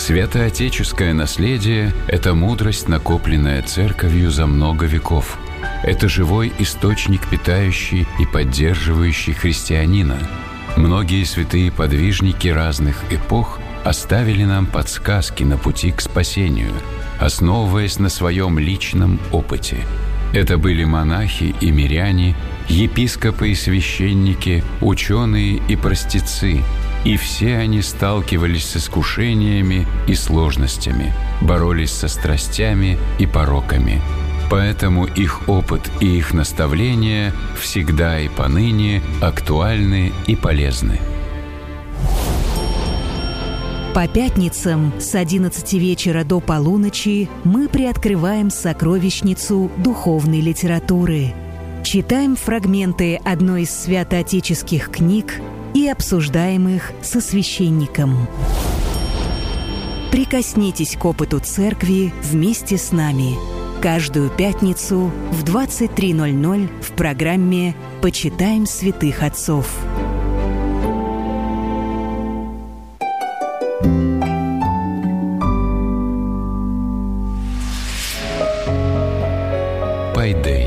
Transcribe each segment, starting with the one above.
Святоотеческое наследие – это мудрость, накопленная Церковью за много веков. Это живой источник, питающий и поддерживающий христианина. Многие святые подвижники разных эпох оставили нам подсказки на пути к спасению, основываясь на своем личном опыте. Это были монахи и миряне, епископы и священники, ученые и простецы. И все они сталкивались с искушениями и сложностями, боролись со страстями и пороками. Поэтому их опыт и их наставления всегда и поныне актуальны и полезны. По пятницам с 11 вечера до полуночи мы приоткрываем сокровищницу духовной литературы. Читаем фрагменты одной из святоотеческих книг и обсуждаем их со священником. Прикоснитесь к опыту Церкви вместе с нами. Каждую пятницу в 23:00 в программе «Почитаем святых отцов». Пайдея.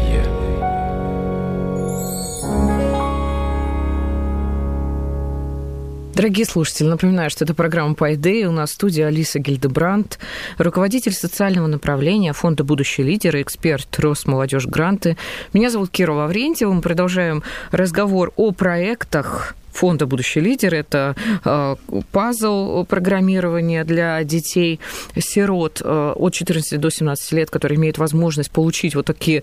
Дорогие слушатели, напоминаю, что это программа «Пайдея». У нас в студии Алиса Гильдебранд, руководитель социального направления Фонда «Будущие лидеры», эксперт Росмолодежь Гранты. Меня зовут Кира Лаврентьева. Мы продолжаем разговор о проектах Фонда «Будущие лидеры». Это пазл программирования для детей-сирот от 14 до 17 лет, которые имеют возможность получить вот такие,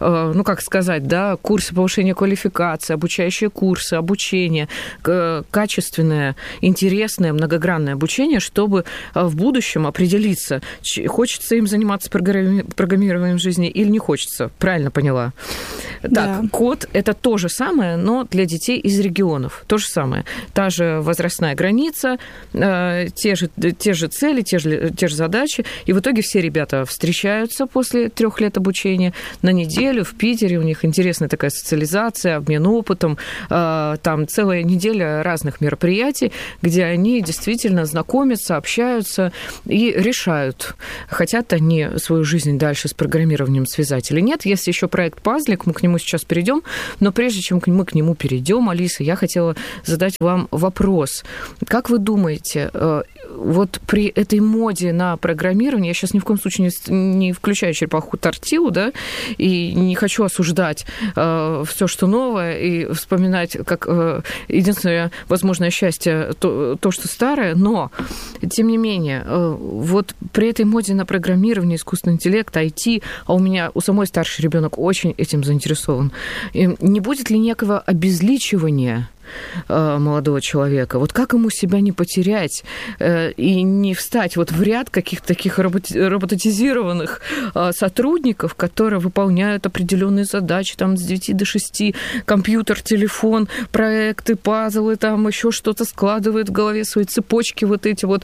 курсы повышения квалификации, обучающие курсы, обучение, качественное, интересное, многогранное обучение, чтобы в будущем определиться, хочется им заниматься программированием в жизни или не хочется. Правильно поняла? Да. Так, код – это то же самое, но для детей из регионов. То же самое. Та же возрастная граница, те же цели, те же задачи. И в итоге все ребята встречаются после 3 лет обучения на неделю в Питере. У них интересная такая социализация, обмен опытом. Там целая неделя разных мероприятий, где они действительно знакомятся, общаются и решают, хотят они свою жизнь дальше с программированием связать или нет. Есть еще проект «Пазлик», мы к нему сейчас перейдем. Но прежде чем мы к нему перейдем, Алиса, я хотела задать вам вопрос. Как вы думаете, вот при этой моде на программирование, я сейчас ни в коем случае не включаю черепаху Тортилу, да, и не хочу осуждать все, что новое, и вспоминать как единственное возможное счастье то, что старое, но, тем не менее, вот при этой моде на программирование, искусственный интеллект, IT, а у самой старший ребенок очень этим заинтересован, не будет ли некого обезличивания молодого человека? Вот как ему себя не потерять и не встать вот в ряд каких-то таких роботизированных сотрудников, которые выполняют определенные задачи там с 9 до 6, компьютер, телефон, проекты, пазлы, там еще что-то складывают в голове, свои цепочки вот эти вот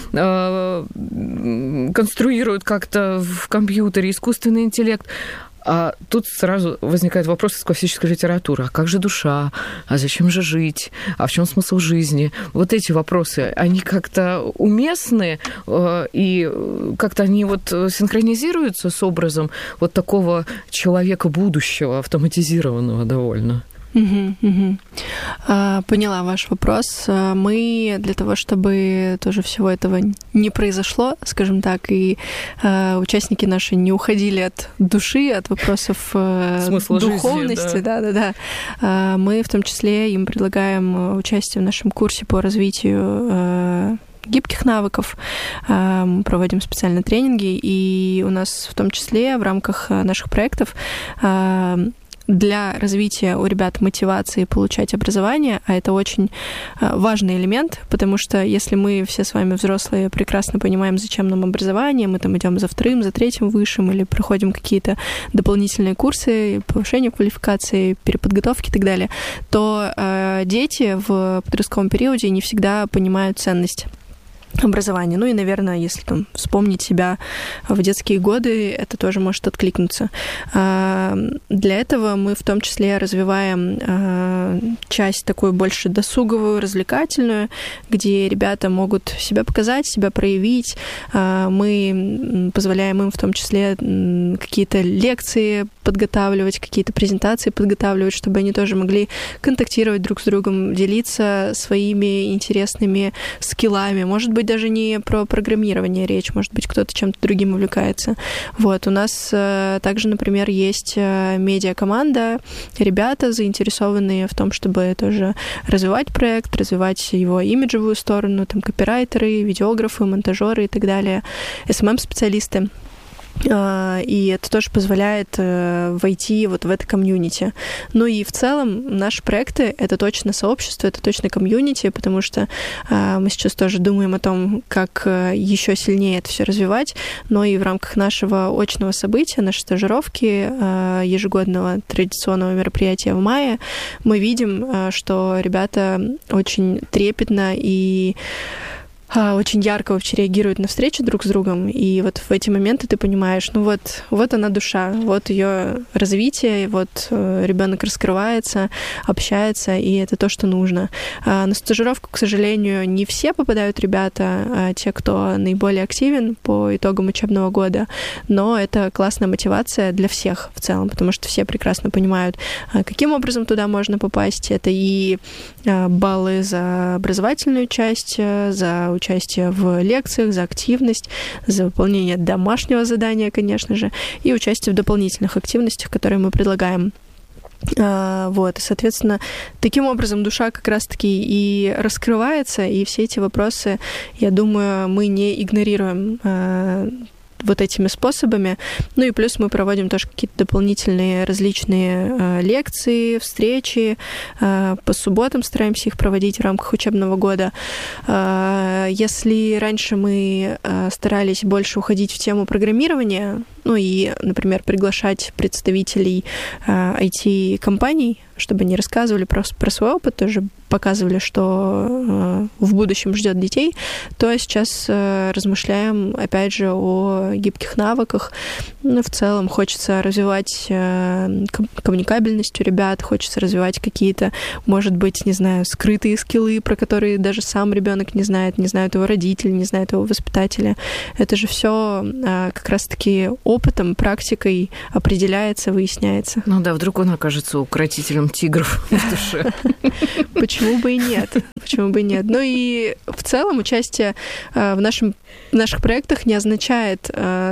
конструируют как-то в компьютере, искусственный интеллект. А тут сразу возникает вопрос из классической литературы. А как же душа? А зачем же жить? А в чем смысл жизни? Вот эти вопросы, они как-то уместны, и как-то они вот синхронизируются с образом вот такого человека будущего, автоматизированного довольно. Поняла ваш вопрос. Мы для того, чтобы тоже всего этого не произошло, скажем так, и участники наши не уходили от души, от вопросов смысла духовности, жизни, да. Мы в том числе им предлагаем участие в нашем курсе по развитию гибких навыков, проводим специальные тренинги, и у нас в том числе в рамках наших проектов для развития у ребят мотивации получать образование, а это очень важный элемент, потому что если мы все с вами взрослые прекрасно понимаем, зачем нам образование, мы там идем за 2-м, за 3-м высшим или проходим какие-то дополнительные курсы, повышение квалификации, переподготовки и так далее, то дети в подростковом периоде не всегда понимают ценность образования. Ну и, наверное, если там вспомнить себя в детские годы, это тоже может откликнуться. Для этого мы в том числе развиваем часть такую больше досуговую, развлекательную, где ребята могут себя показать, себя проявить. Мы позволяем им в том числе какие-то лекции подготавливать, какие-то презентации подготавливать, чтобы они тоже могли контактировать друг с другом, делиться своими интересными скиллами. Может быть, даже не про программирование речь, может быть, кто-то чем-то другим увлекается. Вот. У нас также, например, есть медиакоманда, ребята, заинтересованные в том, чтобы тоже развивать проект, развивать его имиджевую сторону, там, копирайтеры, видеографы, монтажеры и так далее, SMM-специалисты. И это тоже позволяет войти вот в это комьюнити. Ну и в целом наши проекты — это точно сообщество, это точно комьюнити, потому что мы сейчас тоже думаем о том, как еще сильнее это все развивать, но и в рамках нашего очного события, нашей стажировки, ежегодного традиционного мероприятия в мае, мы видим, что ребята очень трепетно и очень ярко вообще реагируют на встречи друг с другом, и вот в эти моменты ты понимаешь, ну вот она душа, вот ее развитие, вот ребенок раскрывается, общается, и это то, что нужно. На стажировку, к сожалению, не все попадают ребята, а те, кто наиболее активен по итогам учебного года, но это классная мотивация для всех в целом, потому что все прекрасно понимают, каким образом туда можно попасть. Это и баллы за образовательную часть, за участие в лекциях, за активность, за выполнение домашнего задания, конечно же, и участие в дополнительных активностях, которые мы предлагаем. Вот, и, соответственно, таким образом душа как раз-таки и раскрывается, и все эти вопросы, я думаю, мы не игнорируем вот этими способами. Ну и плюс мы проводим тоже какие-то дополнительные различные лекции, встречи. По субботам стараемся их проводить в рамках учебного года. Если раньше мы старались больше уходить в тему программирования, ну и, например, приглашать представителей IT-компаний, чтобы они рассказывали про свой опыт, тоже показывали, что в будущем ждет детей, то сейчас размышляем, опять же, о гибких навыках. Ну, в целом хочется развивать коммуникабельность у ребят, хочется развивать какие-то, может быть, не знаю, скрытые скиллы, про которые даже сам ребенок не знает его родители, не знают его воспитатели. Это же все как раз-таки опытом, практикой определяется, выясняется. Ну да, вдруг он окажется укротителем тигров в душе. Почему бы и нет? Почему бы и нет? Ну и в целом участие в наших проектах не означает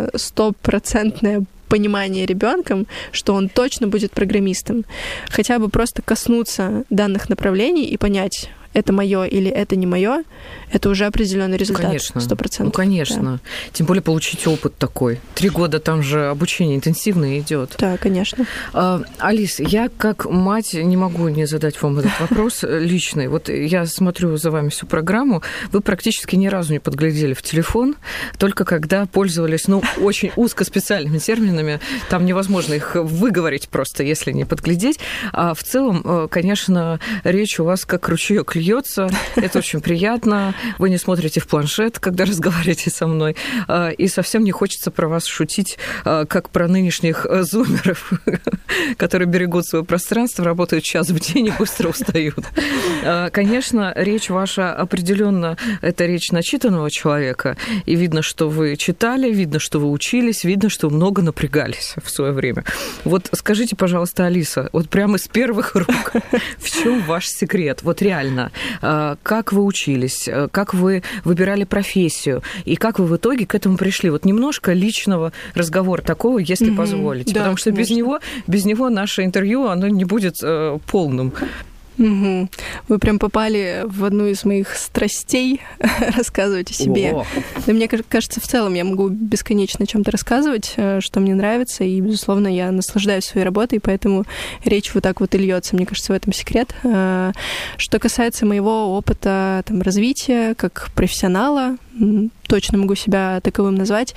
100% понимание ребенком, что он точно будет программистом. Хотя бы просто коснуться данных направлений и понять, это мое или это не мое, это уже определенный результат. Конечно. 100%. Ну, конечно. Да. Тем более получить опыт такой. 3 года там же обучение интенсивное идет. Да, конечно. Алис, я как мать не могу не задать вам этот вопрос личный. Вот я смотрю за вами всю программу, вы практически ни разу не подглядели в телефон, только когда пользовались, очень узкоспециальными терминами, там невозможно их выговорить просто, если не подглядеть. А в целом, конечно, речь у вас как ручеёк льется, это очень приятно. Вы не смотрите в планшет, когда разговариваете со мной, и совсем не хочется про вас шутить, как про нынешних зумеров, которые берегут свое пространство, работают час в день и быстро устают. Конечно, речь ваша определенно это речь начитанного человека, и видно, что вы читали, видно, что вы учились, видно, что вы много напрягались в свое время. Вот скажите, пожалуйста, Алиса, вот прямо из первых рук, в чем ваш секрет? Вот реально, как вы учились, как вы выбирали профессию, и как вы в итоге к этому пришли? Вот немножко личного разговора такого, если позволите. Да, потому что без него наше интервью, оно не будет полным. Угу. Вы прям попали в одну из моих страстей рассказывать о себе. Но мне кажется, в целом я могу бесконечно о чем-то рассказывать, что мне нравится, и, безусловно, я наслаждаюсь своей работой, поэтому речь вот так вот и льется. Мне кажется, в этом секрет. Что касается моего опыта развития как профессионала, точно могу себя таковым назвать.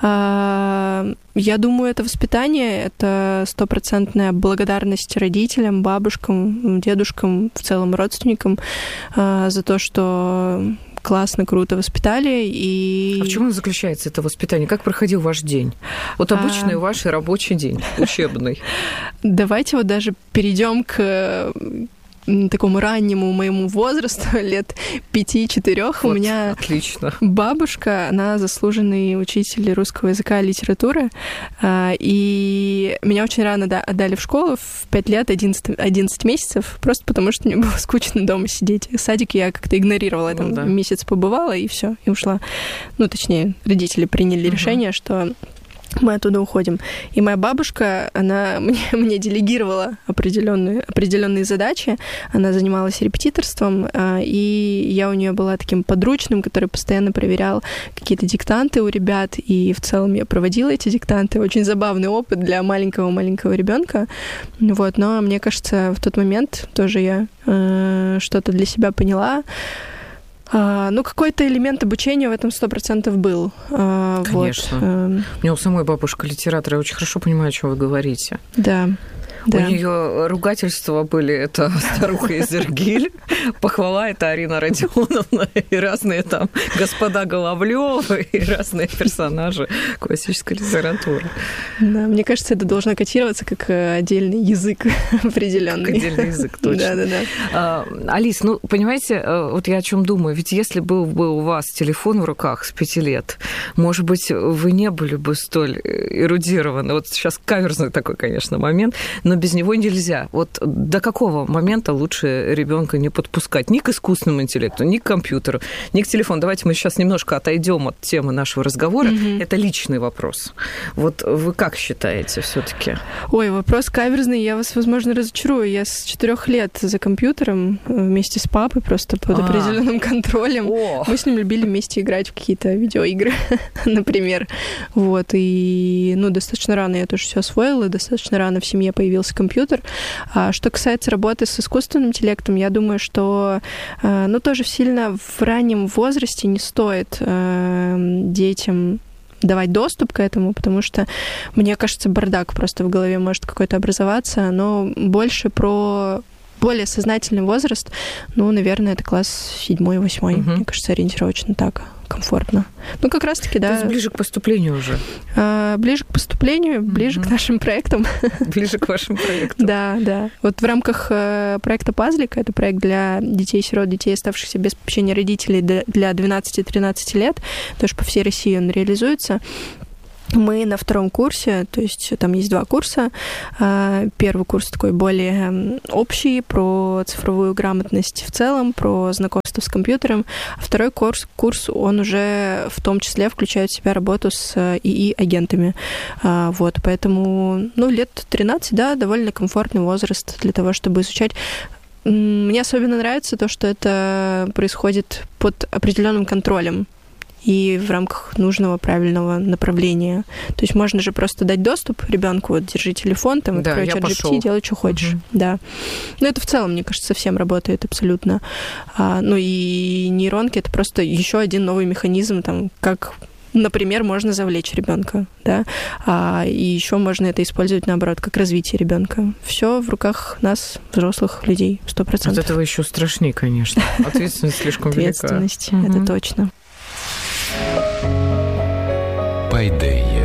Я думаю, это воспитание, это 100% благодарность родителям, бабушкам, дедушкам, в целом родственникам за то, что классно, круто воспитали. И... А в чем заключается это воспитание? Как проходил ваш день? Вот обычный ваш рабочий день, учебный. Давайте вот даже перейдем к такому раннему моему возрасту, лет 5-4. Вот, у меня отлично. Бабушка, она заслуженный учитель русского языка и литературы, и меня очень рано отдали в школу, в 5 лет, 11 месяцев, просто потому что мне было скучно дома сидеть. Садик я как-то игнорировала, я там месяц побывала, и все, и ушла. Ну, точнее, родители приняли решение, что мы оттуда уходим. И моя бабушка, она мне делегировала определенные задачи. Она занималась репетиторством, и я у нее была таким подручным, который постоянно проверял какие-то диктанты у ребят, и в целом я проводила эти диктанты. Очень забавный опыт для маленького ребенка. Вот, но мне кажется, в тот момент тоже я что-то для себя поняла. Ну, какой-то элемент обучения в этом 100% был. Конечно. Вот. У меня у самой бабушка литератор, я очень хорошо понимаю, о чем вы говорите. Да. У нее ругательства были, это старуха из Иргиль, похвала это Арина Родионовна, и разные там господа Головлёвы, и разные персонажи классической литературы. Да, мне кажется, это должно котироваться как отдельный язык определенный. Как отдельный язык, точно. Да. Алис, ну, понимаете, вот я о чем думаю, ведь если был бы у вас телефон в руках с 5 лет, может быть, вы не были бы столь эрудированы. Вот сейчас каверзный такой, конечно, момент, но без него нельзя. Вот до какого момента лучше ребенка не подпускать ни к искусственному интеллекту, ни к компьютеру, ни к телефону? Давайте мы сейчас немножко отойдем от темы нашего разговора. Это личный вопрос. Вот вы как считаете все-таки? Ой, вопрос каверзный. Я вас, возможно, разочарую. Я с 4 лет за компьютером вместе с папой просто под определенным контролем. Мы с ним любили вместе играть в какие-то видеоигры, например. Вот. И, достаточно рано я тоже все освоила, достаточно рано в семье появился компьютер. Что касается работы с искусственным интеллектом, я думаю, что тоже сильно в раннем возрасте не стоит детям давать доступ к этому, потому что, мне кажется, бардак просто в голове может какой-то образоваться, но больше про более сознательный возраст, наверное, это класс 7-8, мне кажется, ориентировочно так, комфортно. Как раз-таки, да. То есть ближе к поступлению уже? Ближе к поступлению, ближе к нашим проектам. Ближе к вашим проектам. Да. Вот в рамках проекта «Пазлик», это проект для детей-сирот, детей, оставшихся без попечения родителей для 12-13 лет, тоже по всей России он реализуется. Мы на 2 курсе, то есть там есть 2 курса. Первый курс такой более общий, про цифровую грамотность в целом, про знакомство с компьютером. А второй курс, он уже в том числе включает в себя работу с ИИ-агентами. Вот, поэтому, лет 13, да, довольно комфортный возраст для того, чтобы изучать. Мне особенно нравится то, что это происходит под определенным контролем и в рамках нужного правильного направления. То есть можно же просто дать доступ ребенку, вот, держи телефон, там, открой ChatGPT, делай, что хочешь. Да. Но это в целом, мне кажется, совсем работает абсолютно. И нейронки — это просто еще один новый механизм, там, как, например, можно завлечь ребенка, да, и еще можно это использовать, наоборот, как развитие ребенка. Все в руках нас, взрослых людей, 100%. От этого еще страшнее, конечно. Ответственность слишком велика. Ответственность, это точно. Пайдея.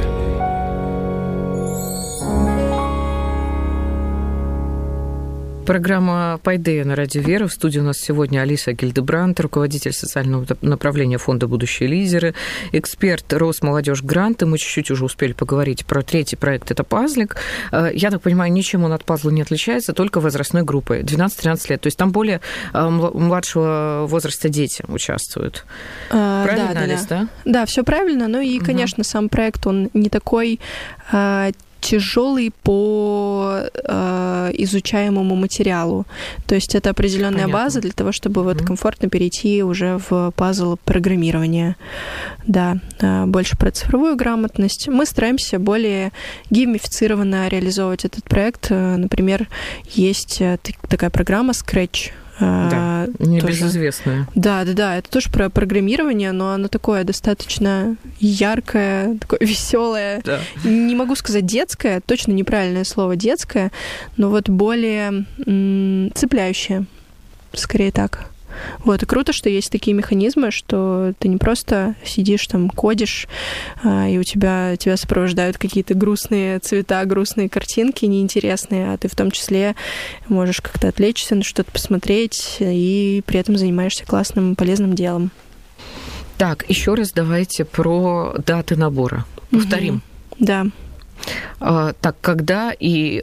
Программа «Пайдея» на радио «Вера». В студии у нас сегодня Алиса Гильдебранд, руководитель социального направления фонда «Будущие лидеры», эксперт Росмолодежгрант. И мы чуть-чуть уже успели поговорить про 3-й проект, это «Пазлик». Я так понимаю, ничем он от «Пазла» не отличается, только возрастной группой, 12-13 лет. То есть там более младшего возраста дети участвуют. Правильно, Алис, да? Да, все правильно. И, конечно, сам проект, он не такой тяжелый по изучаемому материалу. То есть это определенная база для того, чтобы комфортно перейти уже в пазл программирования. Да, больше про цифровую грамотность. Мы стараемся более геймифицированно реализовывать этот проект. Например, есть такая программа Scratch. Да, небезызвестная. Да, это тоже про программирование, но оно такое достаточно яркое, такое веселое. Да. Не могу сказать детское, точно неправильное слово детское, но вот более цепляющее, скорее так. Вот, и круто, что есть такие механизмы, что ты не просто сидишь там, кодишь, и тебя сопровождают какие-то грустные цвета, грустные картинки, неинтересные, а ты в том числе можешь как-то отвлечься, на что-то посмотреть, и при этом занимаешься классным, полезным делом. Так, еще раз давайте про даты набора. Повторим. Да. Так, когда и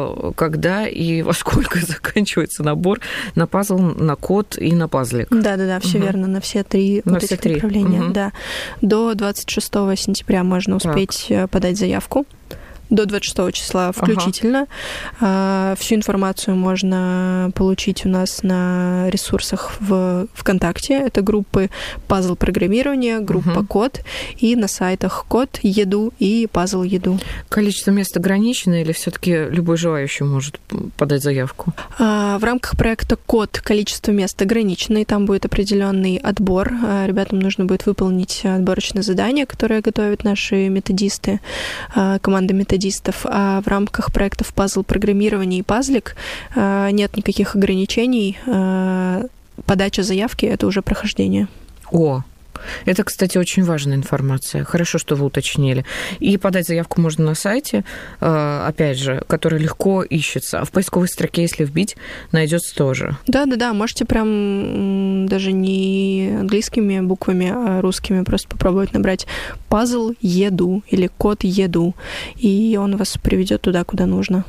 во сколько заканчивается набор на пазл, на код и на пазлик? Да, все верно, на все три направления. Да. До 26 сентября можно успеть подать заявку. До 26 числа включительно. Всю информацию можно получить у нас на ресурсах в ВКонтакте. Это группы «Пазл программирования», группа «Код», и на сайтах «Код», «Еду» и «Пазл Еду». Количество мест ограничено или все-таки любой желающий может подать заявку? В рамках проекта «Код» количество мест ограничено, и там будет определенный отбор. Ребятам нужно будет выполнить отборочное задание, которое готовят наши методисты, команда методистов. А в рамках проектов «Пазл программирования» и «Пазлик» нет никаких ограничений. Подача заявки – это уже прохождение. Это, кстати, очень важная информация. Хорошо, что вы уточнили. И подать заявку можно на сайте, опять же, который легко ищется. А в поисковой строке, если вбить, найдется тоже. Да. Можете прям даже не английскими буквами, а русскими просто попробовать набрать «Пазл Еду» или «Код Еду», и он вас приведет туда, куда нужно.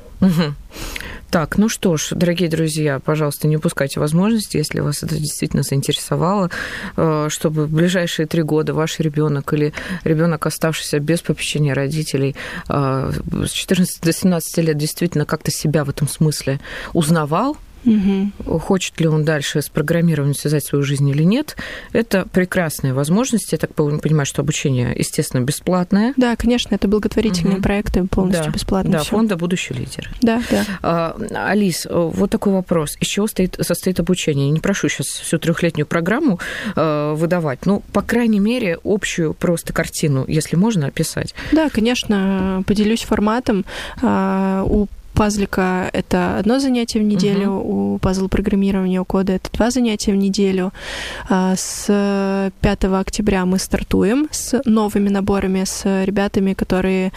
Так, ну что ж, дорогие друзья, пожалуйста, не упускайте возможности, если вас это действительно заинтересовало, чтобы в ближайшие 3 года ваш ребенок или ребенок, оставшийся без попечения родителей, с 14 до 17 лет действительно как-то себя в этом смысле узнавал, хочет ли он дальше с программированием связать свою жизнь или нет, это прекрасная возможность. Я так понимаю, что обучение, естественно, бесплатное. Да, конечно, это благотворительные проекты, полностью бесплатные. Да, фонда «Будущий лидер». Да. Алис, вот такой вопрос. Из чего состоит обучение? Я не прошу сейчас всю 3-летнюю программу выдавать, но, по крайней мере, общую просто картину, если можно, описать. Да, конечно, поделюсь форматом. У пазлика это 1 занятие в неделю, у пазл программирования, у кода это 2 занятия в неделю. С 5 октября мы стартуем с новыми наборами, с ребятами, которые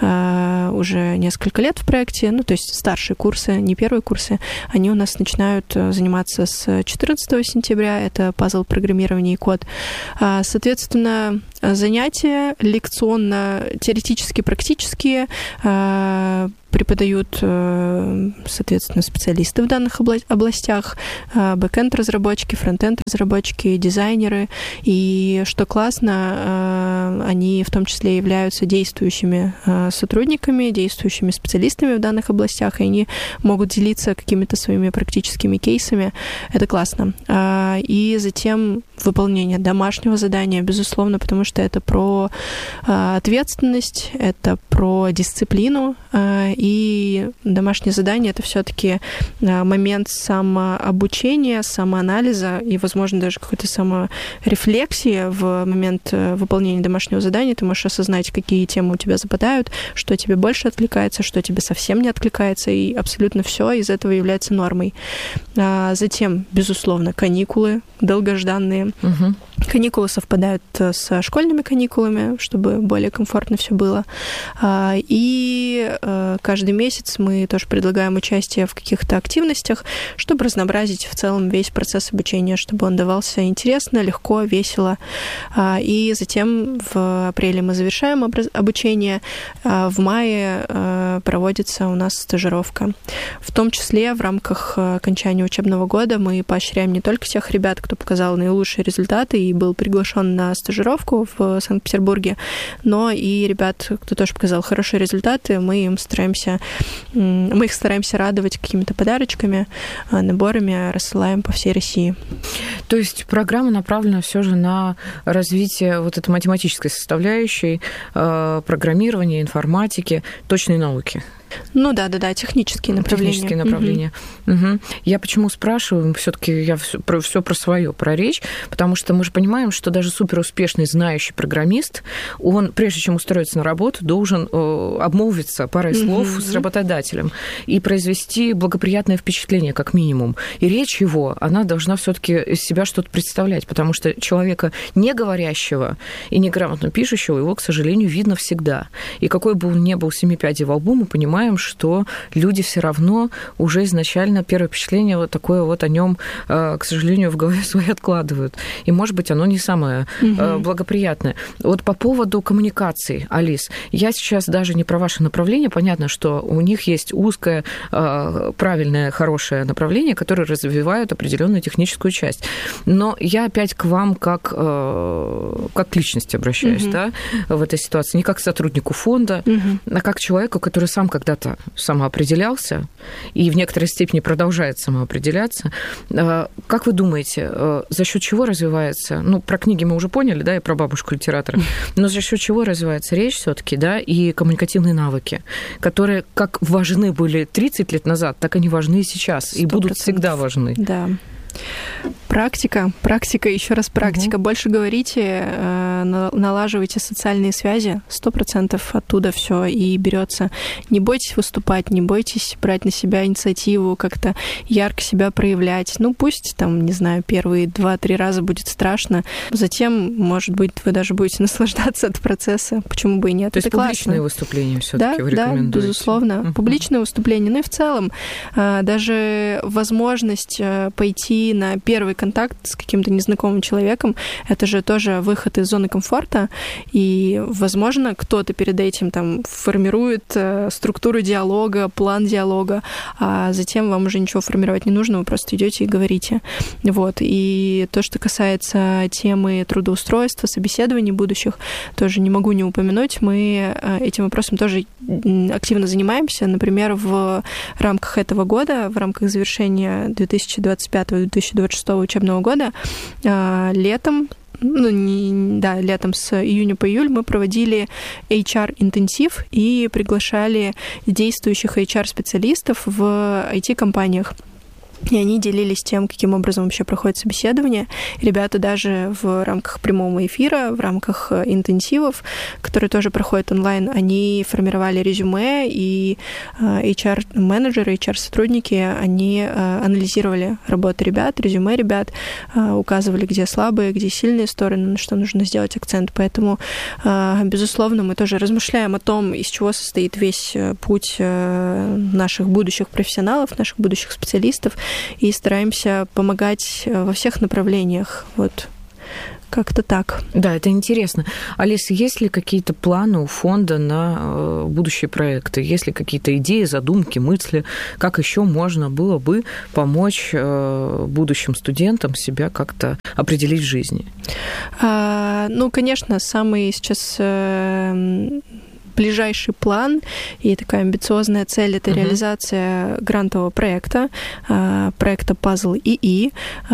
уже несколько лет в проекте, то есть старшие курсы, не первые курсы, они у нас начинают заниматься с 14 сентября, это пазл программирования и код. Соответственно, занятия лекционно-теоретически практические преподают, соответственно, специалисты в данных областях, бэкэнд-разработчики, фронтенд-разработчики, дизайнеры. И что классно, они в том числе являются действующими сотрудниками, действующими специалистами в данных областях, и они могут делиться какими-то своими практическими кейсами. Это классно. И затем выполнение домашнего задания, безусловно, потому что это про ответственность, это про дисциплину, и домашнее задание — это все-таки момент самообучения, самоанализа и, возможно, даже какой-то саморефлексии в момент выполнения домашнего задания. Ты можешь осознать, какие темы у тебя западают, что тебе больше откликается, что тебе совсем не откликается, и абсолютно все из этого является нормой. Затем, безусловно, каникулы долгожданные. Каникулы совпадают со школьными каникулами, чтобы более комфортно все было. И каждый месяц мы тоже предлагаем участие в каких-то активностях, чтобы разнообразить в целом весь процесс обучения, чтобы он давался интересно, легко, весело. И затем в апреле мы завершаем обучение. В мае проводится у нас стажировка. В том числе в рамках окончания учебного года мы поощряем не только тех ребят, кто показал наилучшие результаты и был приглашен на стажировку в Санкт-Петербурге, но и ребят, кто тоже показал хорошие результаты, мы их стараемся радовать какими-то подарочками, наборами, рассылаем по всей России. То есть программа направлена все же на развитие вот этой математической составляющей, программирования, информатики, точной науки. Ну да, технические направления. Технические направления. Угу. Я почему спрашиваю, все-таки я все про свое, про речь, потому что мы же понимаем, что даже суперуспешный знающий программист, он, прежде чем устроиться на работу, должен обмолвиться парой слов с работодателем и произвести благоприятное впечатление, как минимум. И речь его, она должна все-таки из себя что-то представлять, потому что человека не говорящего и неграмотно пишущего, его, к сожалению, видно всегда. И какой бы он ни был 7 пядей во лбу, мы понимаем, что люди все равно уже изначально первое впечатление вот такое вот о нем, к сожалению, в голове своей откладывают. И, может быть, оно не самое благоприятное. Вот по поводу коммуникации, Алис, я сейчас даже не про ваше направление. Понятно, что у них есть узкое, правильное, хорошее направление, которое развивает определенную техническую часть. Но я опять к вам как к личности обращаюсь, да, в этой ситуации. Не как к сотруднику фонда, а как к человеку, который сам когда-то самоопределялся и в некоторой степени продолжает самоопределяться. Как вы думаете, за счет чего развивается, ну, про книги мы уже поняли, да, и про бабушку литератора, но за счет чего развивается речь все-таки, да, и коммуникативные навыки, которые как важны были 30 лет назад, так они важны и сейчас, 100%. И будут всегда важны. Да. Практика, еще раз практика. Больше говорите, налаживайте социальные связи, 100% оттуда все и берется. Не бойтесь выступать, не бойтесь брать на себя инициативу, как-то ярко себя проявлять. Ну, пусть там, не знаю, первые 2-3 раза будет страшно, затем, может быть, вы даже будете наслаждаться от процесса. Почему бы и нет? То есть публичные выступления все-таки вы рекомендуете? Да, безусловно. Публичные выступления. Ну и в целом, даже возможность пойти на первый контакт с каким-то незнакомым человеком, это же тоже выход из зоны комфорта, и, возможно, кто-то перед этим там формирует структуру диалога, план диалога, а затем вам уже ничего формировать не нужно, вы просто идете и говорите. Вот. И то, что касается темы трудоустройства, собеседований будущих, тоже не могу не упомянуть. Мы этим вопросом тоже активно занимаемся. Например, в рамках этого года, в рамках завершения 2025-2026 учебного года, летом с июня по июль мы проводили HR-интенсив и приглашали действующих HR-специалистов в IT-компаниях. И они делились тем, каким образом вообще проходит собеседование. Ребята даже в рамках прямого эфира, в рамках интенсивов, которые тоже проходят онлайн, они формировали резюме, и HR-менеджеры, HR-сотрудники, они анализировали работу ребят, резюме ребят, указывали, где слабые, где сильные стороны, на что нужно сделать акцент. Поэтому, безусловно, мы тоже размышляем о том, из чего состоит весь путь наших будущих профессионалов, наших будущих специалистов, и стараемся помогать во всех направлениях. Вот. Как-то так. Да, это интересно. Алиса, есть ли какие-то планы у фонда на будущие проекты? Есть ли какие-то идеи, задумки, мысли, как еще можно было бы помочь будущим студентам себя как-то определить в жизни? Ну, конечно, самый сейчас ближайший план и такая амбициозная цель — это реализация грантового проекта Puzzle ИИ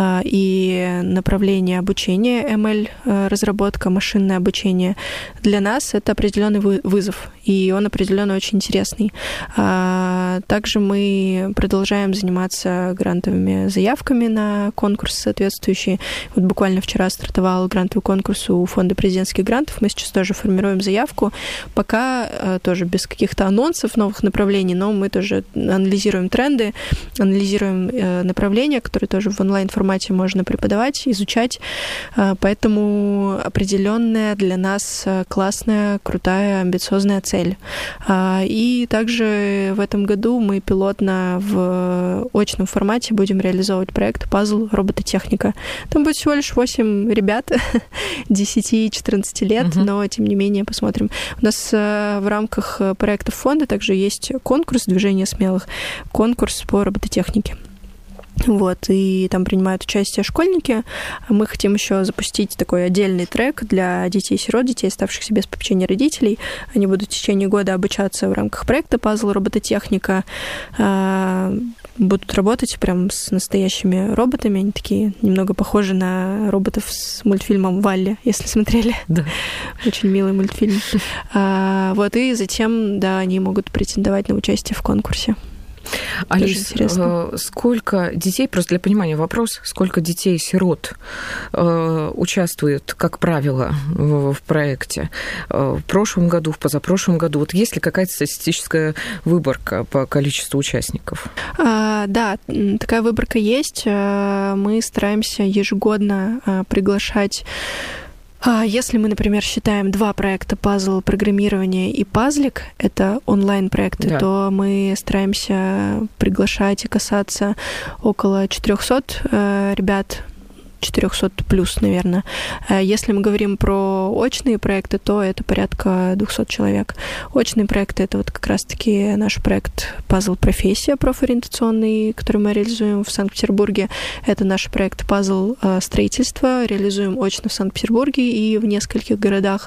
и направление обучения ML, разработка, машинное обучение. Для нас это определенный вызов, и он определенно очень интересный. Также мы продолжаем заниматься грантовыми заявками на конкурсы соответствующие. Вот буквально вчера стартовал грантовый конкурс у Фонда президентских грантов. Мы сейчас тоже формируем заявку. Пока тоже без каких-то анонсов новых направлений, но мы тоже анализируем тренды, анализируем направления, которые тоже в онлайн-формате можно преподавать, изучать. Поэтому определенная для нас классная, крутая, амбициозная цель. И также в этом году мы пилотно в очном формате будем реализовывать проект Puzzle робототехника. Там будет всего лишь 8 ребят 10-14 лет, но тем не менее посмотрим. У нас в рамках проектов фонда также есть конкурс «Движение смелых», конкурс по робототехнике. Вот, и там принимают участие школьники. Мы хотим еще запустить такой отдельный трек для детей-сирот, детей, оставшихся без попечения родителей. Они будут в течение года обучаться в рамках проекта Puzzle робототехника. Будут работать прям с настоящими роботами. Они такие немного похожи на роботов с мультфильмом «Валли», если смотрели. Да. Очень милый мультфильм. Вот, и затем, да, они могут претендовать на участие в конкурсе. Алис, сколько детей, просто для понимания вопрос, сколько детей-сирот участвует, как правило, в проекте в прошлом году, в позапрошлом году? Вот есть ли какая-то статистическая выборка по количеству участников? Да, такая выборка есть. Мы стараемся ежегодно приглашать. Если мы, например, считаем 2 проекта «Пазл программирование» и «Пазлик» — это онлайн-проекты, да, то мы стараемся приглашать и касаться около 400 ребят, 400 плюс, наверное. Если мы говорим про очные проекты, то это порядка 200 человек. Очные проекты — это вот как раз-таки наш проект «Пазл профессия» профориентационный, который мы реализуем в Санкт-Петербурге. Это наш проект «Пазл строительство», реализуем очно в Санкт-Петербурге и в нескольких городах.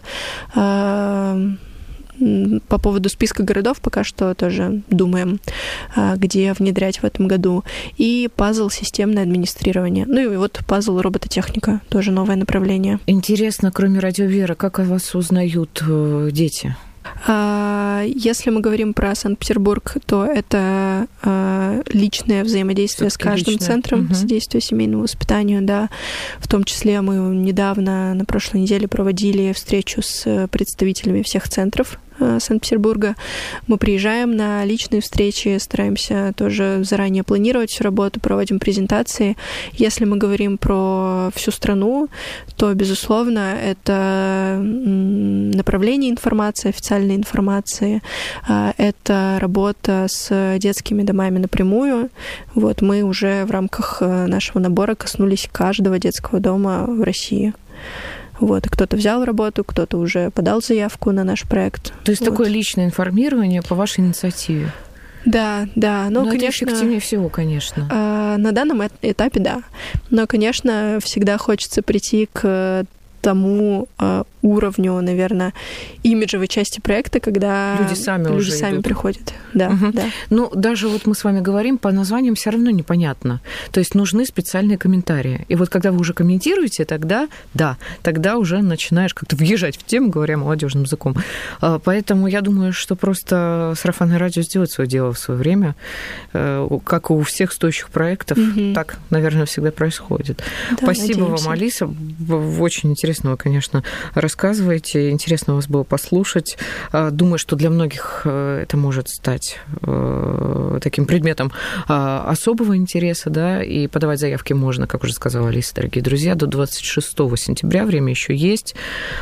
По поводу списка городов пока что тоже думаем, где внедрять в этом году. И пазл системное администрирование. Ну и вот пазл робототехника, тоже новое направление. Интересно, кроме радиовера, как о вас узнают дети? Если мы говорим про Санкт-Петербург, то это личное взаимодействие с каждым центром содействия семейному воспитанию, да. В том числе мы недавно, на прошлой неделе, проводили встречу с представителями всех центров Санкт-Петербурга. Мы приезжаем на личные встречи, стараемся тоже заранее планировать всю работу, проводим презентации. Если мы говорим про всю страну, то, безусловно, это направление информации, официальной информации, это работа с детскими домами напрямую. Вот мы уже в рамках нашего набора коснулись каждого детского дома в России. Вот, и кто-то взял работу, кто-то уже подал заявку на наш проект. То есть такое личное информирование по вашей инициативе? Да. Но конечно, это эффективнее всего, конечно. На данном этапе, да. Но, конечно, всегда хочется прийти к тому уровню, наверное, имиджевой части проекта, когда люди сами приходят. Да, да. Ну, даже вот мы с вами говорим, по названиям все равно непонятно. То есть нужны специальные комментарии. И вот когда вы уже комментируете, тогда уже начинаешь как-то въезжать в тему, говоря молодежным языком. Поэтому я думаю, что просто сарафанное радио сделает свое дело в свое время, как у всех стоящих проектов, так, наверное, всегда происходит. Да, спасибо вам, Алиса. Очень интересно вы, конечно, рассказываете. Интересно вас было послушать. Думаю, что для многих это может стать таким предметом особого интереса, да, и подавать заявки можно, как уже сказала Алиса, дорогие друзья, до 26 сентября. Время еще есть.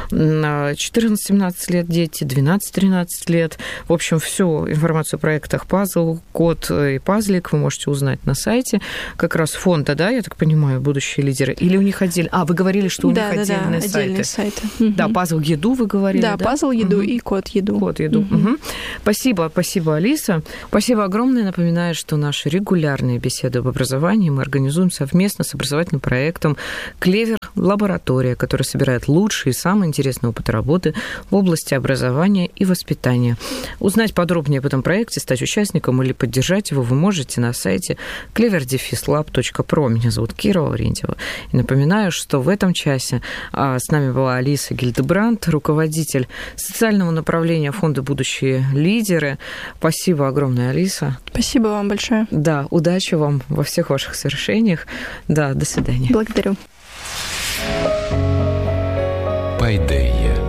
14-17 лет дети, 12-13 лет. В общем, всю информацию о проектах «Пазл», «Код» и «Пазлик» вы можете узнать на сайте как раз фонда, да, я так понимаю, «Будущие лидеры». Или у них отдельно... вы говорили, что у них отдельные сайты. Да, «Пазл еду» вы говорили, да? Да, «Пазл еду» и «Код еду». «Код еду». Спасибо, Алиса. Спасибо огромное. Напоминаю, что наши регулярные беседы об образовании мы организуем совместно с образовательным проектом «Клевер Лаборатория», который собирает лучшие и самые интересные опыты работы в области образования и воспитания. Узнать подробнее об этом проекте, стать участником или поддержать его вы можете на сайте clever-lab.pro. Меня зовут Кира Лаврентьева. И напоминаю, что в этом часе с нами была Алиса Гильдебранд, руководитель социального направления фонда «Будущие лидеры». Спасибо огромное, Алиса. Спасибо вам большое. Да, удачи вам во всех ваших свершениях. Да, до свидания. Благодарю. Пайдея.